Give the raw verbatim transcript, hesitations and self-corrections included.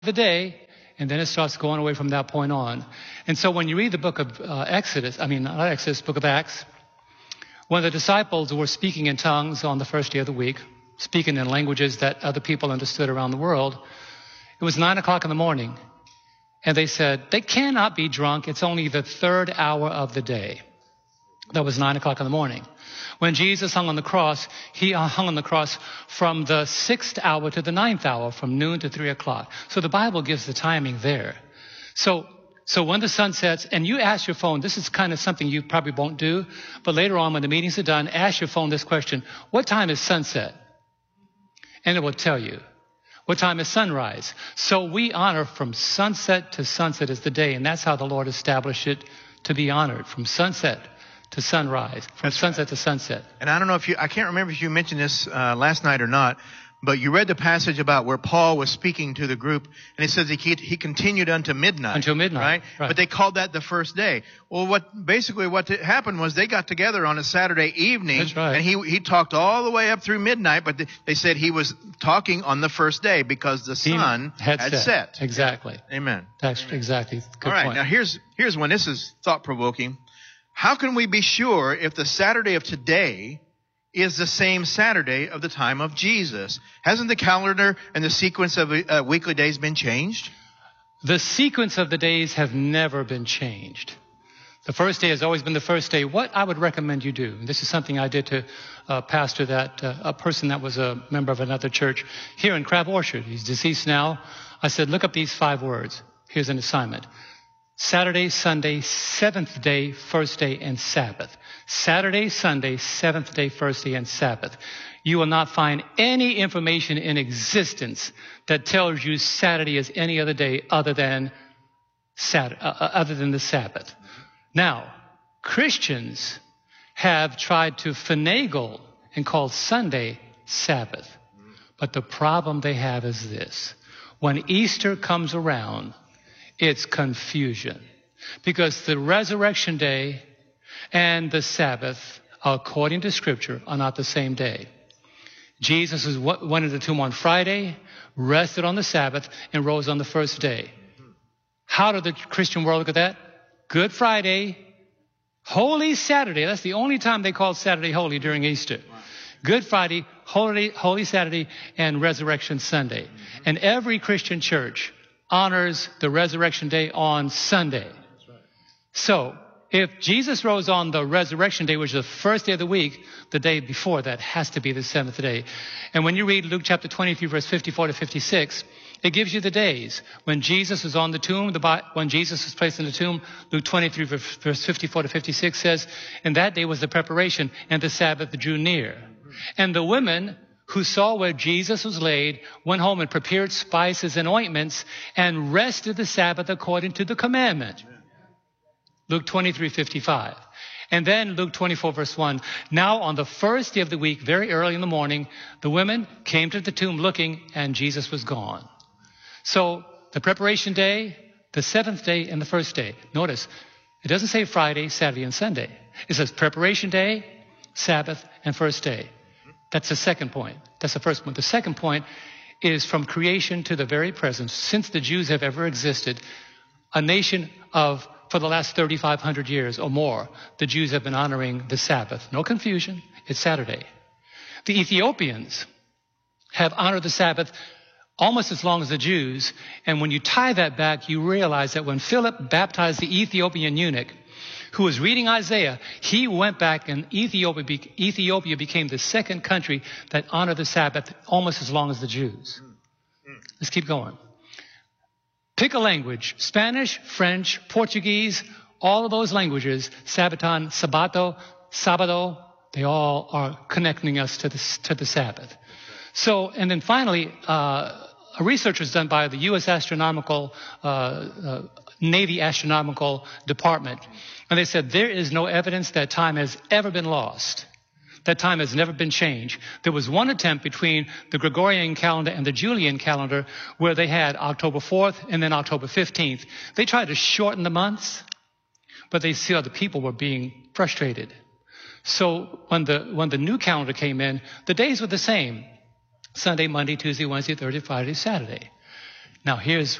the day, and then it starts going away from that point on. And so when you read the book of uh, Exodus, I mean, not Exodus, book of Acts, when the disciples were speaking in tongues on the first day of the week, speaking in languages that other people understood around the world, it was nine o'clock in the morning. And they said, they cannot be drunk. It's only the third hour of the day. That was nine o'clock in the morning. When Jesus hung on the cross, he hung on the cross from the sixth hour to the ninth hour, from noon to three o'clock. So the Bible gives the timing there. So, so when the sun sets, and you ask your phone, this is kind of something you probably won't do, but later on when the meetings are done, ask your phone this question: what time is sunset? And it will tell you. What time is sunrise? So we honor from sunset to sunset is the day, and that's how the Lord established it to be honored, from sunset to sunrise, from that's sunset right. to sunset. And I don't know if you, I can't remember if you mentioned this uh, last night or not, but you read the passage about where Paul was speaking to the group, and it says he, he continued unto midnight. Until midnight, right? right? But they called that the first day. Well, what basically what happened was they got together on a Saturday evening, That's right. and he he talked all the way up through midnight, but they, they said he was talking on the first day because the sun had, had set. set. Exactly. Amen. That's Amen. exactly. Good all right, point. now here's here's one. This is thought-provoking. How can we be sure if the Saturday of today is the same Saturday of the time of Jesus? Hasn't the calendar and the sequence of uh, weekly days been changed? The sequence of the days have never been changed. The first day has always been the first day. What I would recommend you do, and this is something I did to uh, pastor that, uh, a person that was a member of another church here in Crab Orchard. He's deceased now. I said, look up these five words. Here's an assignment. Saturday, Sunday, seventh day, first day, and Sabbath. Saturday, Sunday, seventh day, first day, and Sabbath. You will not find any information in existence that tells you Saturday is any other day other than Saturday, uh, other than the Sabbath. Now, Christians have tried to finagle and call Sunday Sabbath. But the problem they have is this. When Easter comes around, it's confusion. Because the resurrection day and the Sabbath, according to Scripture, are not the same day. Jesus went into the tomb on Friday, rested on the Sabbath, and rose on the first day. How did the Christian world look at that? Good Friday, Holy Saturday. That's the only time they call Saturday holy during Easter. Good Friday, Holy, Holy Saturday, and Resurrection Sunday. And every Christian church honors the resurrection day on Sunday. So, if Jesus rose on the resurrection day, which is the first day of the week, the day before that has to be the seventh day. And when you read Luke chapter twenty-three, verse fifty-four to fifty-six, it gives you the days. When Jesus was on the tomb, the, when Jesus was placed in the tomb, Luke twenty-three, verse fifty-four to fifty-six says, and that day was the preparation, and the Sabbath drew near. And the women who saw where Jesus was laid went home and prepared spices and ointments and rested the Sabbath according to the commandment. Luke twenty-three, fifty-five. And then Luke twenty-four, verse one. Now on the first day of the week, very early in the morning, the women came to the tomb looking, and Jesus was gone. So the preparation day, the seventh day, and the first day. Notice, it doesn't say Friday, Saturday, and Sunday. It says preparation day, Sabbath, and first day. That's the second point. That's the first point. The second point is from creation to the very present. Since the Jews have ever existed, a nation of, for the last thirty-five hundred years or more, the Jews have been honoring the Sabbath. No confusion. It's Saturday. The Ethiopians have honored the Sabbath almost as long as the Jews. And when you tie that back, you realize that when Philip baptized the Ethiopian eunuch, who was reading Isaiah, he went back and Ethiopia, be, Ethiopia became the second country that honored the Sabbath almost as long as the Jews. Let's keep going. Pick a language: Spanish, French, Portuguese, all of those languages, Sabbaton, Sabato, Sabado, they all are connecting us to the, to the Sabbath. So, and then finally, uh, a research was done by the U S Astronomical, uh, uh, Navy Astronomical Department. And they said there is no evidence that time has ever been lost. That time has never been changed. There was one attempt between the Gregorian calendar and the Julian calendar where they had October fourth and then October fifteenth. They tried to shorten the months, but they saw the people were being frustrated. So when the, when the new calendar came in, the days were the same. Sunday, Monday, Tuesday, Wednesday, Thursday, Friday, Saturday. Now, here's